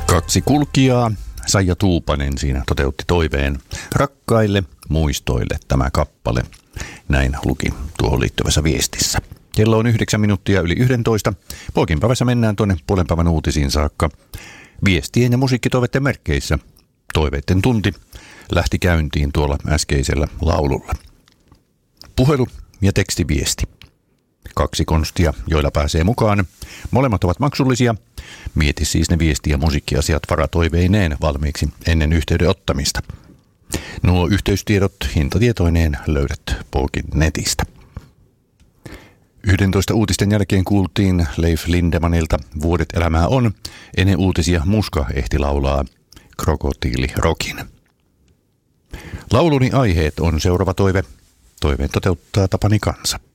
Kaksi kulkijaa, Saija Tuupanen siinä toteutti toiveen rakkaille muistoille tämä kappale. Näin luki tuohon liittyvässä viestissä. Kello on 9 minuuttia yli 11. Poikinpäivässä mennään tuonne puolenpäivän uutisiin saakka. Viestien ja musiikkitoiveiden merkeissä toiveiden tunti lähti käyntiin tuolla äskeisellä laululla. Puhelu ja tekstiviesti. 2 konstia, joilla pääsee mukaan. Molemmat ovat maksullisia. Mieti siis ne viesti- ja musiikkiasiat varatoiveineen valmiiksi ennen yhteyden ottamista. Nuo yhteystiedot hintatietoineen löydät Pokin netistä. 11 uutisten jälkeen kuultiin Leif Lindemanilta Vuodet elämää on. Ennen uutisia Muska ehti laulaa Krokotiilirokin. Lauluni aiheet on seuraava toive. Toiveen toteuttaa Tapani Kansa.